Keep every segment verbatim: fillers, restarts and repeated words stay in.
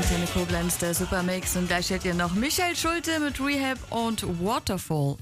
Antenne Koblenz, der Supermix. Und gleich steht ihr noch Michael Schulte mit Rehab und Waterfall.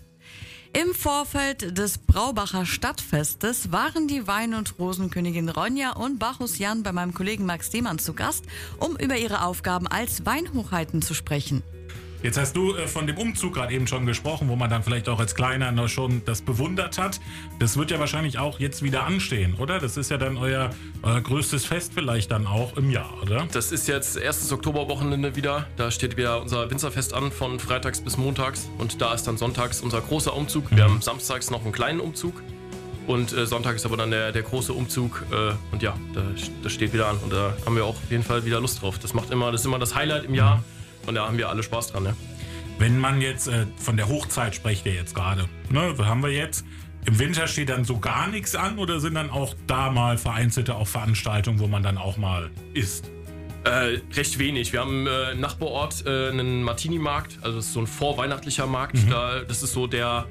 Im Vorfeld des Braubacher Stadtfestes waren die Wein- und Rosenkönigin Ronja und Bacchus Jan bei meinem Kollegen Max Demann zu Gast, um über ihre Aufgaben als Weinhochheiten zu sprechen. Jetzt hast du äh, von dem Umzug gerade eben schon gesprochen, wo man dann vielleicht auch als Kleiner noch schon das bewundert hat. Das wird ja wahrscheinlich auch jetzt wieder anstehen, oder? Das ist ja dann euer, euer größtes Fest vielleicht dann auch im Jahr, oder? Das ist jetzt erstes Oktoberwochenende wieder. Da steht wieder unser Winzerfest an von freitags bis montags. Und da ist dann sonntags unser großer Umzug. Wir haben samstags noch einen kleinen Umzug. Und äh, Sonntag ist aber dann der, der große Umzug. Äh, und ja, das, das steht wieder an. Und da haben wir auch auf jeden Fall wieder Lust drauf. Das macht immer, das ist immer das Highlight im Jahr. Und da haben wir alle Spaß dran, ne? Wenn man jetzt äh, von der Hochzeit spricht, ihr jetzt gerade, ne, was haben wir jetzt? Im Winter steht dann so gar nichts an oder sind dann auch da mal vereinzelte auch Veranstaltungen, wo man dann auch mal isst? Äh, recht wenig. Wir haben äh, im Nachbarort äh, einen Martini-Markt, also das ist so ein vorweihnachtlicher Markt. Mhm. Da, das ist so der,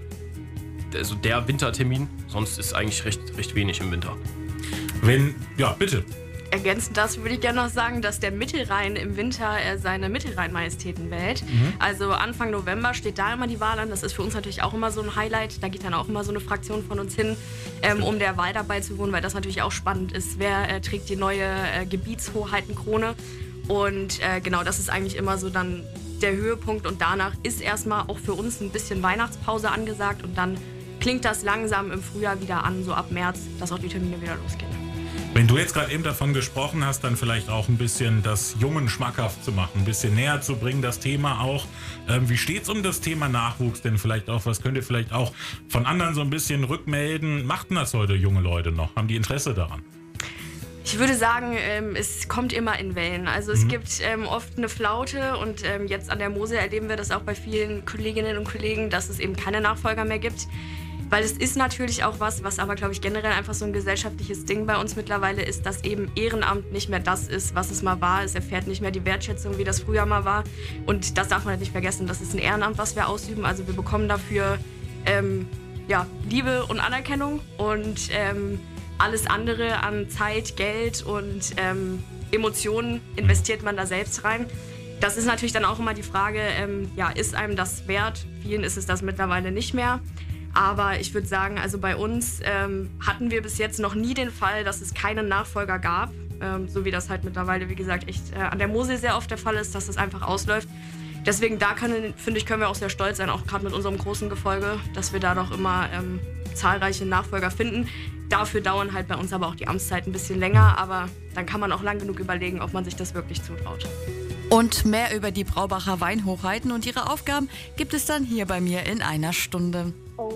also der Wintertermin. Sonst ist eigentlich recht, recht wenig im Winter. Wenn, ja, bitte. Ergänzend dazu würde ich gerne noch sagen, dass der Mittelrhein im Winter äh, seine Mittelrhein-Majestäten wählt. Mhm. Also Anfang November steht da immer die Wahl an. Das ist für uns natürlich auch immer so ein Highlight. Da geht dann auch immer so eine Fraktion von uns hin, ähm, um der Wahl dabei zu wohnen, weil das natürlich auch spannend ist. Wer äh, trägt die neue äh, Gebietshoheitenkrone? Und äh, genau, das ist eigentlich immer so dann der Höhepunkt. Und danach ist erstmal auch für uns ein bisschen Weihnachtspause angesagt. Und dann klingt das langsam im Frühjahr wieder an, so ab März, dass auch die Termine wieder losgehen. Wenn du jetzt gerade eben davon gesprochen hast, dann vielleicht auch ein bisschen das Jungen schmackhaft zu machen, ein bisschen näher zu bringen, das Thema auch. Ähm, wie steht's um das Thema Nachwuchs denn vielleicht auch? Was könnt ihr vielleicht auch von anderen so ein bisschen rückmelden? Machten das heute junge Leute noch? Haben die Interesse daran? Ich würde sagen, ähm, es kommt immer in Wellen. Also es mhm. gibt ähm, oft eine Flaute und ähm, jetzt an der Mosel erleben wir das auch bei vielen Kolleginnen und Kollegen, dass es eben keine Nachfolger mehr gibt. Weil es ist natürlich auch was, was aber, glaube ich, generell einfach so ein gesellschaftliches Ding bei uns mittlerweile ist, dass eben Ehrenamt nicht mehr das ist, was es mal war. Es erfährt nicht mehr die Wertschätzung, wie das früher mal war. Und das darf man halt nicht vergessen. Das ist ein Ehrenamt, was wir ausüben. Also wir bekommen dafür ähm, ja, Liebe und Anerkennung und ähm, alles andere an Zeit, Geld und ähm, Emotionen investiert man da selbst rein. Das ist natürlich dann auch immer die Frage, ähm, ja, ist einem das wert? Vielen ist es das mittlerweile nicht mehr. Aber ich würde sagen, also bei uns ähm, hatten wir bis jetzt noch nie den Fall, dass es keinen Nachfolger gab. Ähm, so wie das halt mittlerweile, wie gesagt, echt äh, an der Mosel sehr oft der Fall ist, dass es einfach ausläuft. Deswegen da können, finde ich, können wir auch sehr stolz sein, auch gerade mit unserem großen Gefolge, dass wir da doch immer ähm, zahlreiche Nachfolger finden. Dafür dauern halt bei uns aber auch die Amtszeiten ein bisschen länger, aber dann kann man auch lang genug überlegen, ob man sich das wirklich zutraut. Und mehr über die Braubacher Weinhochheiten und ihre Aufgaben gibt es dann hier bei mir in einer Stunde.